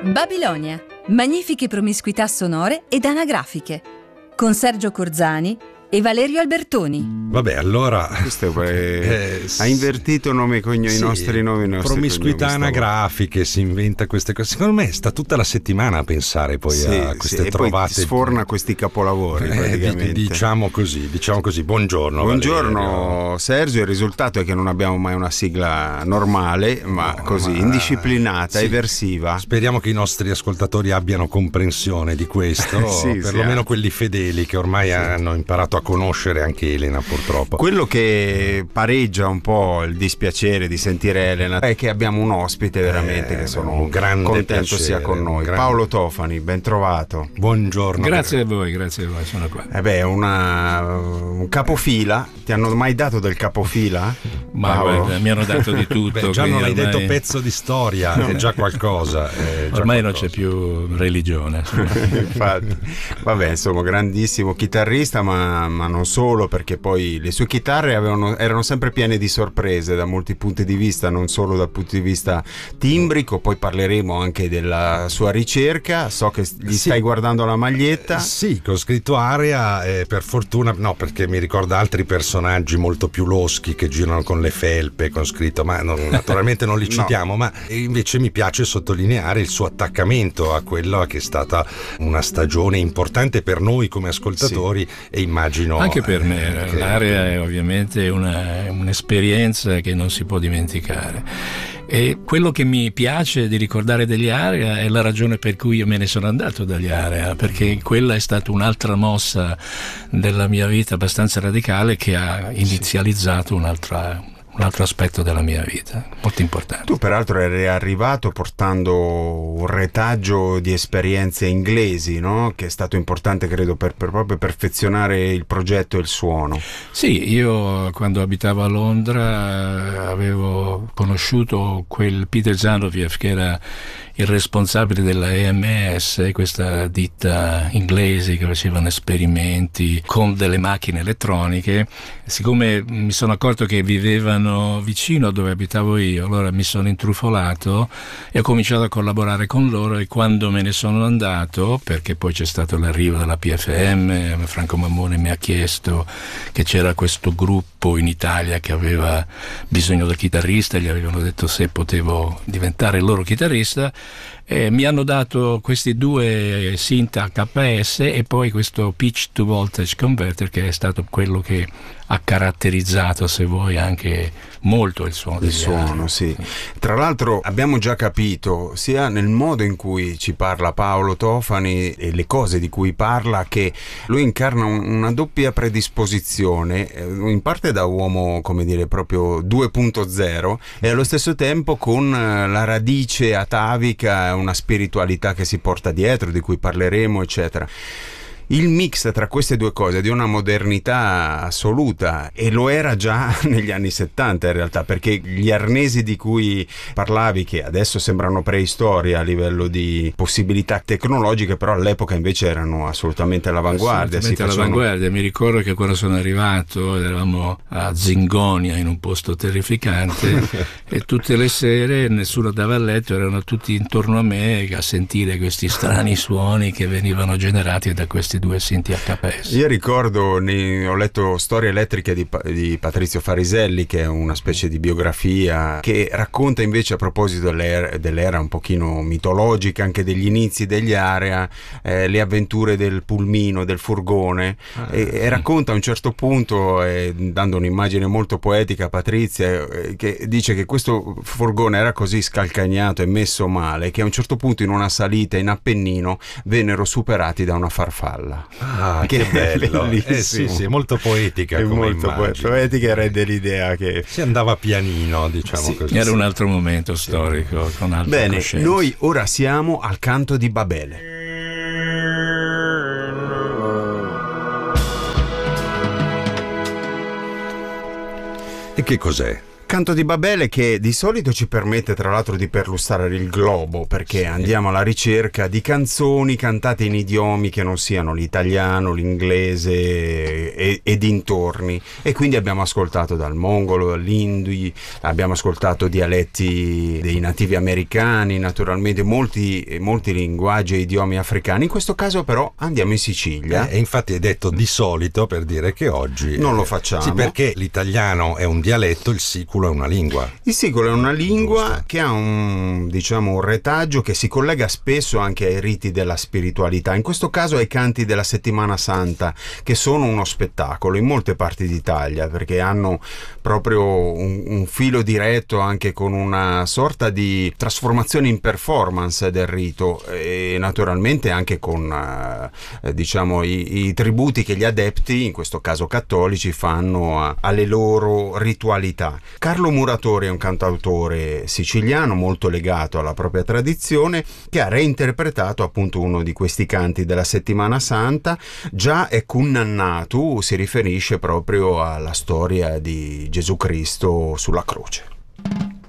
Babilonia, magnifiche promiscuità sonore ed anagrafiche, con Sergio Corzani e Valerio Albertoni. Vabbè, allora ha invertito nome e cognome, i nostri nomi, i nostri promiscuità cognomi, anagrafiche, si inventa queste cose. Secondo me sta tutta la settimana a pensare poi a queste trovate. E poi sforna questi capolavori praticamente. Diciamo così. Buongiorno Valerio. Sergio. Il risultato è che non abbiamo mai una sigla normale, ma indisciplinata, eversiva. Speriamo che i nostri ascoltatori abbiano comprensione di questo, perlomeno quelli fedeli che ormai hanno imparato a conoscere anche Elena, purtroppo. Quello che pareggia un po' il dispiacere di sentire Elena è che abbiamo un ospite veramente che sono un grande contento piacere, sia con noi. Paolo Tofani, ben trovato. Buongiorno. Grazie a voi, sono qua. Un capofila. Ti hanno mai dato del capofila? Ma guarda, mi hanno dato di tutto. Già non hai ormai... detto pezzo di storia, è già qualcosa. Ormai non c'è più religione. Infatti, insomma, grandissimo chitarrista, ma non solo, perché poi le sue chitarre erano sempre piene di sorprese da molti punti di vista, non solo dal punto di vista timbrico. Poi parleremo anche della sua ricerca. So che gli stai guardando la maglietta. Sì, che ho scritto Area, per fortuna no, perché mi ricorda altri personaggi molto più loschi che girano con le felpe con scritto, ma naturalmente non li citiamo. Ma invece mi piace sottolineare il suo attaccamento a quella che è stata una stagione importante per noi come ascoltatori, e immagino anche per me. L'Area è ovviamente un'esperienza che non si può dimenticare. E quello che mi piace di ricordare degli Area è la ragione per cui io me ne sono andato dagli Area, perché quella è stata un'altra mossa della mia vita abbastanza radicale che ha inizializzato un altro aspetto della mia vita, molto importante. Tu peraltro eri arrivato portando un retaggio di esperienze inglesi, no? Che è stato importante, credo, per proprio perfezionare il progetto e il suono. Sì, io quando abitavo a Londra avevo conosciuto quel Peter Zanoviev che era il responsabile della EMS, questa ditta inglese che facevano esperimenti con delle macchine elettroniche. Siccome mi sono accorto che vivevano vicino a dove abitavo io, allora mi sono intrufolato e ho cominciato a collaborare con loro, e quando me ne sono andato, perché poi c'è stato l'arrivo della PFM, Franco Mammone mi ha chiesto che c'era questo gruppo in Italia che aveva bisogno del chitarrista, gli avevano detto se potevo diventare il loro chitarrista. Mi hanno dato questi due synth HPS e poi questo pitch to voltage converter, che è stato quello che ha caratterizzato, se vuoi, anche molto il suono. Sì. Tra l'altro abbiamo già capito, sia nel modo in cui ci parla Paolo Tofani e le cose di cui parla, che lui incarna una doppia predisposizione, in parte da uomo, come dire, proprio 2.0, e allo stesso tempo con la radice atavica, una spiritualità che si porta dietro, di cui parleremo, eccetera. Il mix tra queste due cose è di una modernità assoluta, e lo era già negli anni 70 in realtà, perché gli arnesi di cui parlavi, che adesso sembrano preistoria a livello di possibilità tecnologiche, però all'epoca invece erano assolutamente all'avanguardia. All'avanguardia. Mi ricordo che quando sono arrivato eravamo a Zingonia, in un posto terrificante e tutte le sere nessuno dava a letto, erano tutti intorno a me a sentire questi strani suoni che venivano generati da questi due synth HPS. Io ricordo, ho letto Storie elettriche di Patrizio Fariselli, che è una specie di biografia che racconta invece, a proposito dell'era un pochino mitologica anche degli inizi degli Area, le avventure del pulmino, del furgone, e racconta a un certo punto, dando un'immagine molto poetica a Patrizia, che dice che questo furgone era così scalcagnato e messo male che a un certo punto in una salita in Appennino vennero superati da una farfalla. Che bello. Sì, molto poetica, è come molto poetica, e rende l'idea che si andava pianino, diciamo così. Era un altro momento storico, con altre Bene, coscienze. noi ora siamo al canto di Babele. E che cos'è? Canto di Babele che di solito ci permette tra l'altro di perlustrare il globo, perché andiamo alla ricerca di canzoni cantate in idiomi che non siano l'italiano, l'inglese e dintorni, e quindi abbiamo ascoltato dal mongolo, dall'indi, abbiamo ascoltato dialetti dei nativi americani, naturalmente molti linguaggi e idiomi africani. In questo caso però andiamo in Sicilia. E infatti hai detto di solito per dire che oggi non lo facciamo. Sì, perché l'italiano è un dialetto, il siculo è una lingua. Il siculo è una lingua Giusto. che ha un retaggio che si collega spesso anche ai riti della spiritualità, in questo caso ai canti della Settimana Santa, che sono uno spettacolo in molte parti d'Italia, perché hanno proprio un filo diretto anche con una sorta di trasformazione in performance del rito, e naturalmente anche con i tributi che gli adepti, in questo caso cattolici, fanno alle loro ritualità. Carlo Muratori è un cantautore siciliano molto legato alla propria tradizione, che ha reinterpretato appunto uno di questi canti della Settimana Santa. Già è Cunnannatu si riferisce proprio alla storia di Gesù Cristo sulla croce.